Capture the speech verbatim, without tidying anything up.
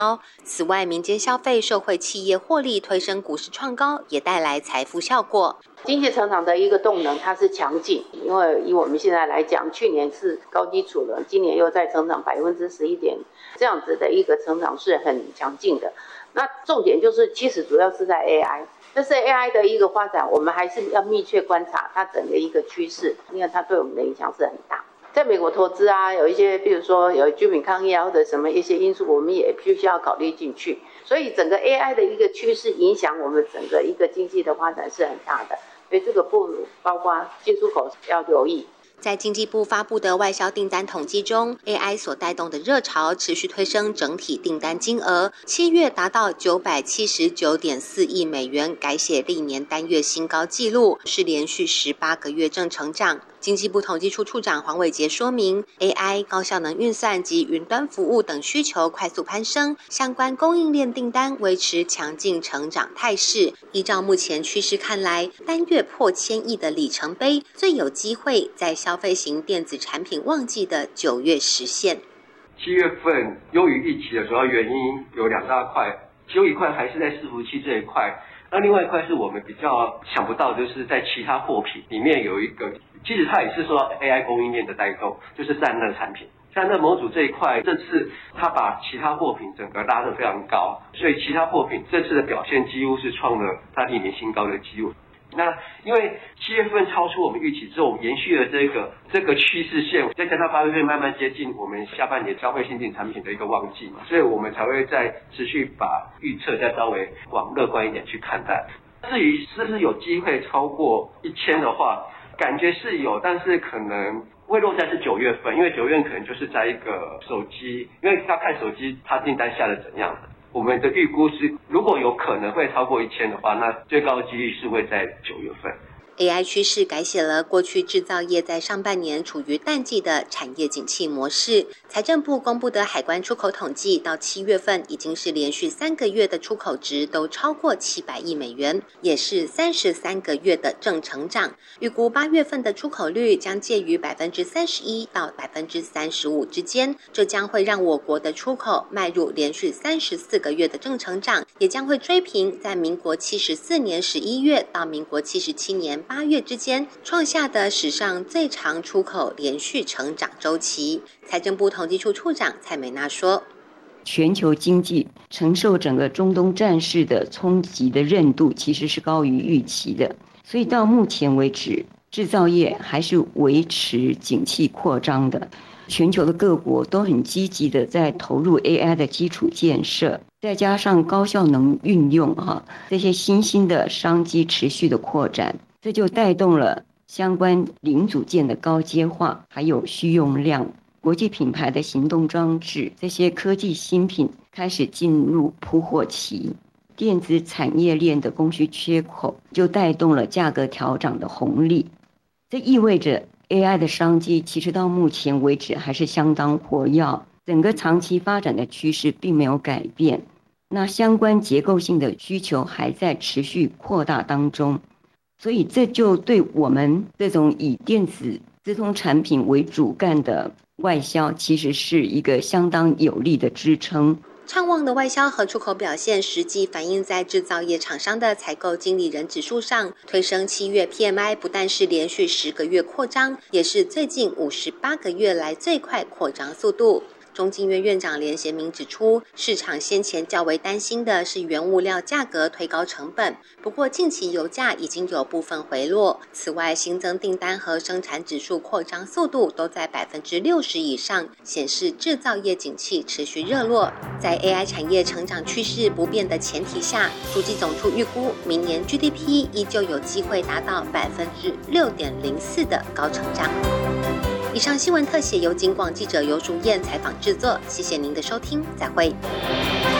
此外，民间消费受惠企业获利推升股市创高，也带来财富效果。 经济成长的一个动能它是强劲，因为以我们现在来讲，去年是高基础了，今年又在成长百分之十一点，这样子的一个成长是很强劲的。那重点就是其实主要是在 A I， 但是 A I 的一个发展我们还是要密切观察它整个一个趋势，因为它对我们的影响是很大。在美国投资啊，有一些比如说有居民抗议啊，或者什么一些因素，我们也必须要考虑进去。所以整个 A I 的一个趋势影响我们整个一个经济的发展是很大的，所以这个部包括进出口要留意。 在经济部发布的外销订单统计中 ，A I 所带动的热潮持续推升整体订单金额，七月达到九百七十九点四亿美元，改写历年单月新高纪录，是连续十八个月正成长。经济部统计处处长黄伟杰说明 ，A I 高效能运算及云端服务等需求快速攀升，相关供应链订单维持强劲成长态势。依照目前趋势看来，单月破千亿的里程碑最有机会在消费型电子产品旺季的九月实现。 七月份优于预期的主要原因有两大块，其中一块还是在伺服器这一块，那另外一块是我们比较想不到，就是在其他货品里面有一个，其实它也是受到 A I 供应链的带动，就是散热产品。散热模组这一块，这次它把其他货品整个拉得非常高，所以其他货品这次的表现几乎是创了它历年新高的纪录。那因为七月份超出我们预期之后，我们延续了这个这个趋势线，再加上八月份慢慢接近我们下半年消费新品产品的一个旺季嘛，所以我们才会再持续把预测再稍微往乐观一点去看待。至于是不是有机会超过一千的话，感觉是有，但是可能会落在是九月份，因为九月份可能就是在一个手机，因为要看手机它订单下的怎样。我们的预估是，如果有可能会超过一千的话，那最高的几率是会在九月份。 A I 趋势改写了过去制造业在上半年处于淡季的产业景气模式。财政部公布的海关出口统计，到七月份已经是连续三个月的出口值都超过七百亿美元，也是三十三个月的正成长。预估八月份的出口率将介于百分之三十一到百分之三十五之间，这将会让我国的出口迈入连续三十四个月的正成长，也将会追平在民国七十四年十一月到民国七十七年八月之间创下的史上最长出口连续成长周期。财政部统计处处长蔡美娜说， 全球经济承受整个中东战事的冲击的韧度其实是高于预期的，所以到目前为止制造业还是维持景气扩张的，全球的各国都很积极的在投入 A I 的基础建设，再加上高效能运用哈，这些新兴的商机持续的扩展，这就带动了相关零组件的高阶化，还有需用量，国际品牌的行动装置，这些科技新品开始进入铺货期，电子产业链的供需缺口就带动了价格调涨的红利。这意味着 A I 的商机其实到目前为止还是相当活跃，整个长期发展的趋势并没有改变，那相关结构性的需求还在持续扩大当中，所以这就对我们这种以电子资通产品为主干的外销其实是一个相当有力的支撑。 畅旺的外销和出口表现实际反映在制造业厂商的采购经理人指数上，推升七月 P M I 不但是连续十个月扩张，也是最近五十八个月来最快扩张速度。中经院院长连贤明指出，市场先前较为担心的是原物料价格推高成本，不过近期油价已经有部分回落。此外，新增订单和生产指数扩张速度都在百分之六十以上，显示制造业景气持续热络。在 A I 产业成长趋势不变的前提下，主计总处预估明年 G D P 依旧有机会达到百分之六点零四的高成长。以上新闻特写由警广记者游淑燕采访制作，谢谢您的收听，再会。